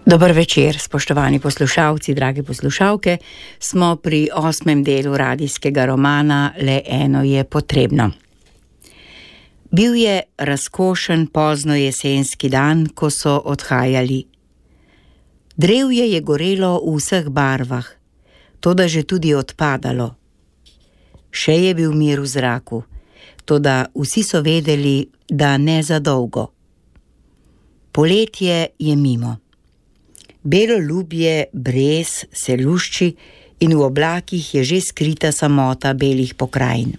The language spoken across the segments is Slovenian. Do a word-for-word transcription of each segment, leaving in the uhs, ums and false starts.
Dober večer, spoštovani poslušalci, drage poslušalke. Smo pri osmem delu radijskega romana Le eno je potrebno. Bil je razkošen pozno jesenski dan, ko so odhajali. Drevje je gorelo v vseh barvah, toda že tudi odpadalo. Še je bil mir v zraku, toda vsi so vedeli, da ne za dolgo. Poletje je mimo. Belo ljubje brez se lušči in v oblakih je že skrita samota belih pokrajin.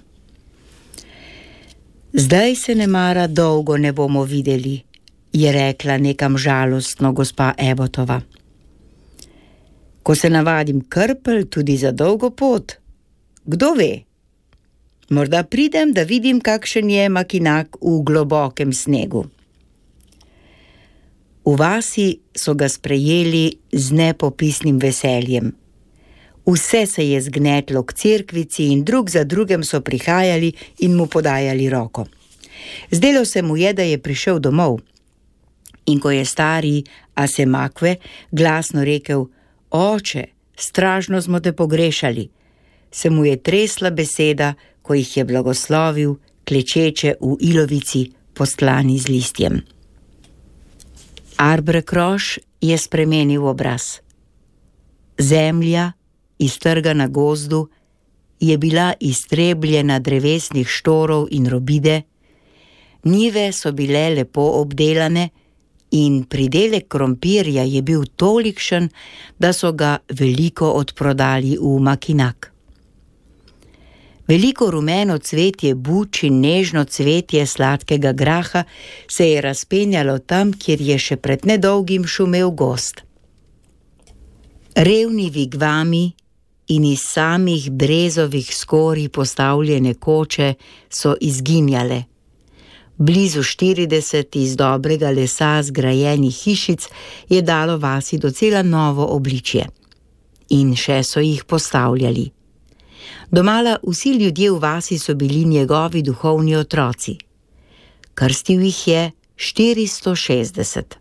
Zdaj se nemara dolgo ne bomo videli, je rekla nekam žalostno gospa Ebotova. Ko se navadim krpelj tudi za dolgo pot, kdo ve? Morda pridem, da vidim, kakšen je Makinak v globokem snegu. V vasi so ga sprejeli z nepopisnim veseljem. Vse se je zgnetlo k cerkvici in drug za drugim so prihajali in mu podajali roko. Zdelo se mu je, da je prišel domov. In ko je stari Asemakve glasno rekel: Oče, strašno smo te pogrešali, se mu je tresla beseda, ko jih je blagoslovil, klečeče v ilovici, postlani z listjem. Arbrekroš je spremenil obraz. Zemlja, iztrgana gozdu, je bila iztrebljena drevesnih štorov in robide, njive so bile lepo obdelane in pridelek krompirja je bil tolikšen, da so ga veliko odprodali v Makinak. Veliko rumeno cvetje buč in nežno cvetje sladkega graha se je razpenjalo tam, kjer je še pred nedolgim šumel gozd. Revni vigvami in iz samih brezovih skorij postavljene koče so izginjale. Blizu štirideset iz dobrega lesa zgrajenih hišic je dalo vasi docela novo obličje. In še so jih postavljali. Domala vsi ljudje v vasi so bili njegovi duhovni otroci. Krstil jih je štiristo šestdeset.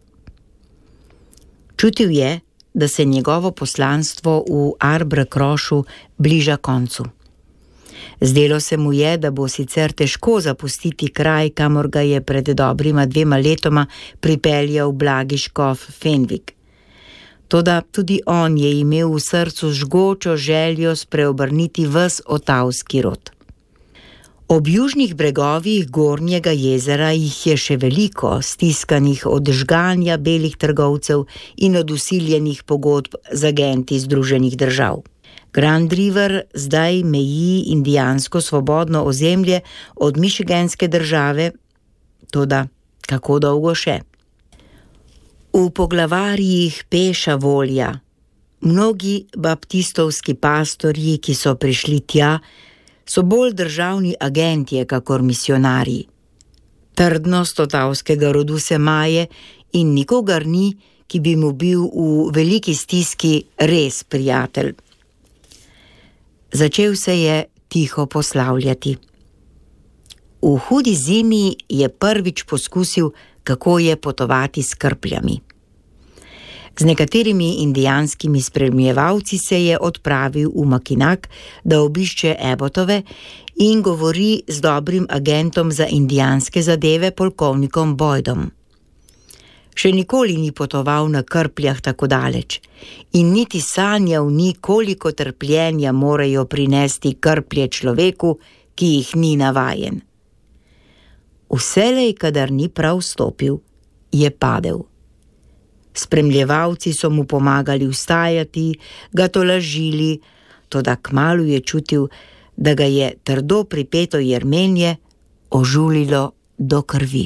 Čutil je, da se njegovo poslanstvo v Arbrekrošu bliža koncu. Zdelo se mu je, da bo sicer težko zapustiti kraj, kamor ga je pred dobrima dvema letoma pripeljal blagi škof Fenvik. Toda tudi on je imel v srcu žgočo željo spreobrniti ves otavski rod. Ob južnih bregovih Gornjega jezera jih je še veliko, stiskanih od žganja belih trgovcev in od usiljenih pogodb z agenti Združenih držav. Grand River zdaj meji indijansko svobodno ozemlje od michiganske države, toda kako dolgo še? V poglavarjih peša volja. Mnogi baptistovski pastorji, ki so prišli tja, so bolj državni agentje, kakor misionarji. Trdnost otavskega rodu se maje in nikogar ni, ki bi mu bil v veliki stiski res prijatelj. Začel se je tiho poslavljati. V hudi zimi je prvič poskusil, kako je potovati s krpljami. Z nekaterimi indijanskimi spremljevalci se je odpravil v Makinak, da obišče Ebotove in govori z dobrim agentom za indijanske zadeve, polkovnikom Boydom. Še nikoli ni potoval na krpljah tako daleč in niti sanjal ni, koliko trpljenja morajo prinesti krplje človeku, ki jih ni navajen. Vselej, kadar ni prav stopil, je padel. Spremljevalci so mu pomagali vstajati, ga tolažili, toda kmalu je čutil, da ga je trdo pripeto jermenje ožulilo do krvi.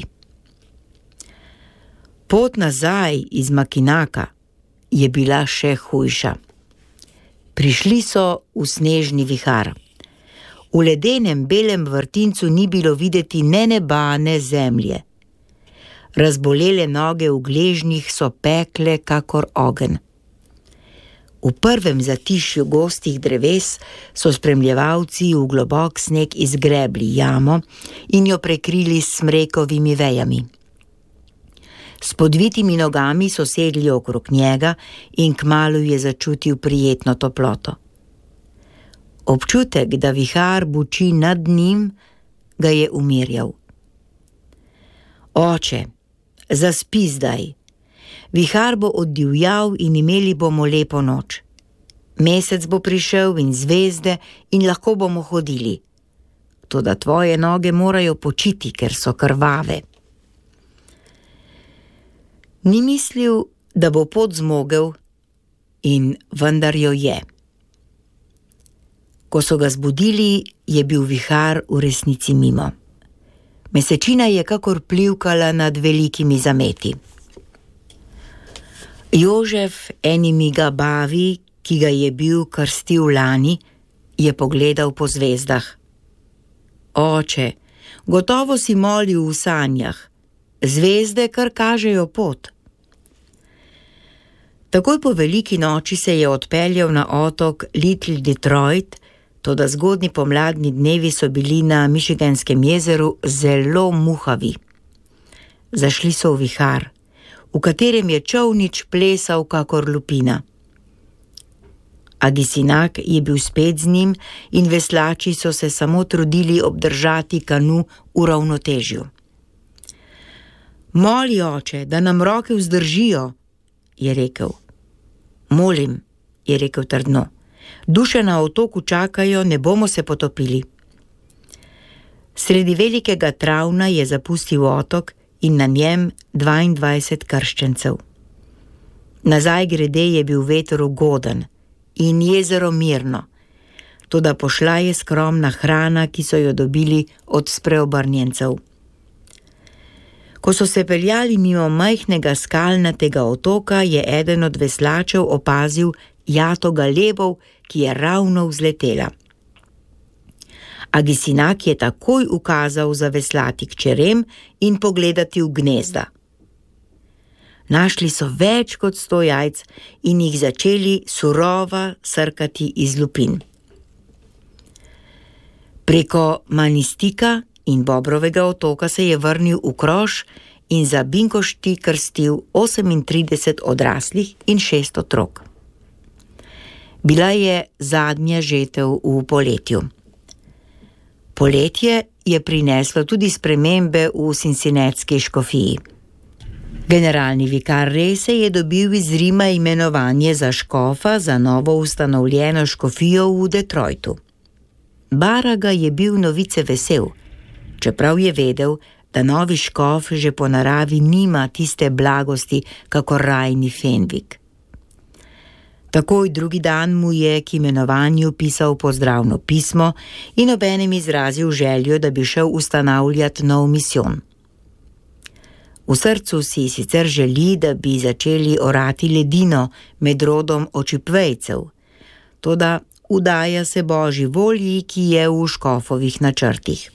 Pot nazaj iz Makinaka je bila še hujša. Prišli so v snežni vihar. V ledenem belem vrtincu ni bilo videti ne neba, ne zemlje. Razbolele noge v gležnjih so pekle kakor ogenj. V prvem zatišju gostih dreves so spremljevalci v globok sneg izgrebli jamo in jo prekrili s smrekovimi vejami. S podvitimi nogami so sedli okrog njega in kmalu je začutil prijetno toploto. Občutek, da vihar buči nad njim, ga je umirjal. Oče, zaspi zdaj. Vihar bo oddivjal in imeli bomo lepo noč. Mesec bo prišel in zvezde in lahko bomo hodili. Toda tvoje noge morajo počiti, ker so krvave. Ni mislil, da bo pot zmogel, in vendar jo je. Ko so ga zbudili, je bil vihar v resnici mimo. Mesečina je kakor plivkala nad velikimi zameti. Jožef, enimi ga bavi, ki ga je bil krstil lani, je pogledal po zvezdah. Oče, gotovo si molil v sanjah. Zvezde kar kažejo pot. Takoj po veliki noči se je odpeljal na otok Little Detroit, toda zgodnji pomladni dnevi so bili na Michiganskem jezeru zelo muhavi. Zašli so v vihar, v katerem je čolnič plesal kakor lupina. Agisinak je bil spet z njim in veslači so se samo trudili obdržati kanu v ravnotežju. Moli, oče, da nam roke vzdržijo, je rekel. Molim, je rekel trdno. Duše na otoku čakajo, ne bomo se potopili. Sredi velikega travna je zapustil otok in na njem dvaindvajset krščencev. Nazaj grede je bil veter ugoden in jezero mirno, toda pošla je skromna hrana, ki so jo dobili od spreobrnjencev. Ko so se peljali mimo majhnega skalnatega otoka, je eden od veslačev opazil jato galebov, ki je ravno vzletela. Agisinak je takoj ukazal zaveslati k čerem in pogledati v gnezda. Našli so več kot sto jajc in jih začeli surova srkati iz lupin. Preko Manistika in Bobrovega otoka se je vrnil v Kroš in za binkošti krstil osemintrideset odraslih in šest otrok. Bila je zadnja žetev v poletju. Poletje je prineslo tudi spremembe v Cincinnatski škofiji. Generalni vikar Rese je dobil iz Rima imenovanje za škofa za novo ustanovljeno škofijo v Detroitu. Baraga je bil novice vesel, čeprav je vedel, da novi škof že po naravi nima tiste blagosti, kakor rajni Fenvik. Takoj drugi dan mu je k imenovanju pisal pozdravno pismo in obenem izrazil željo, da bi šel ustanavljati nov misijon. V srcu si sicer želi, da bi začeli orati ledino med rodom očipvejcev, toda udaja se Božji volji, ki je v škofovih načrtih.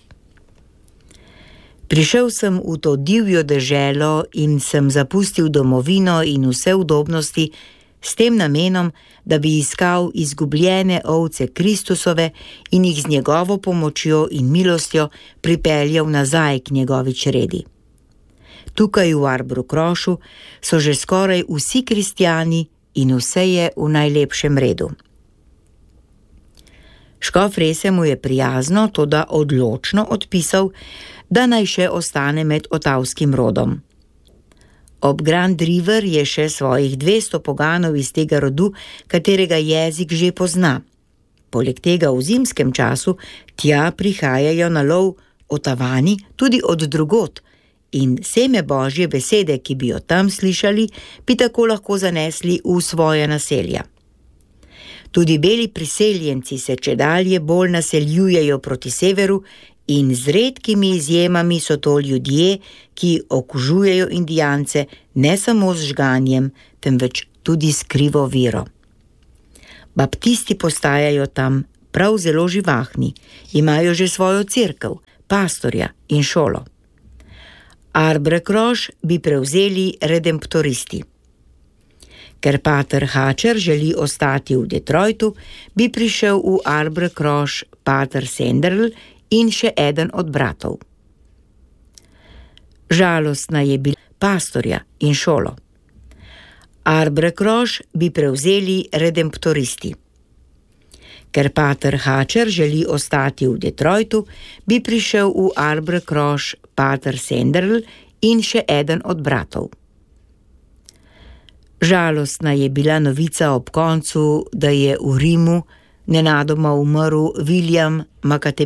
Prišel sem v to divjo deželo in sem zapustil domovino in vse udobnosti, s tem namenom, da bi iskal izgubljene ovce Kristusove in jih z njegovo pomočjo in milostjo pripeljal nazaj k njegovi čredi. Tukaj v Arbru Krošu so že skoraj vsi kristjani in vse je v najlepšem redu. Škof Rese mu je prijazno, toda odločno odpisal, da naj še ostane med otavskim rodom. Ob Grand River je še svojih dvesto poganov iz tega rodu, katerega jezik že pozna. Poleg tega v zimskem času tja prihajajo na lov otavani tudi od drugot in seme Božje besede, ki bi jo tam slišali, bi tako lahko zanesli v svoje naselja. Tudi beli priseljenci se čedalje bolj naseljujejo proti severu in z redkimi izjemami so to ljudje, ki okužujejo Indijance ne samo z žganjem, temveč tudi s krivo vero. Baptisti postajajo tam prav zelo živahni, imajo že svojo cerkev, pastorja in šolo. Arbre Kroš bi prevzeli redemptoristi. Ker pater Hatcher želi ostati v Detroitu, bi prišel v Arbre Kroš pater Senderl in še eden od bratov. Žalostna je bila pastorja in šolo. Arbrecross bi prevzeli redemptoristi. Ker pater Hatcher želi ostati v Detroitu, bi prišel v Arbrecross pater Sanderl in še eden od bratov. Žalostna je bila novica ob koncu, da je v Rimu nenadoma umrl William Makate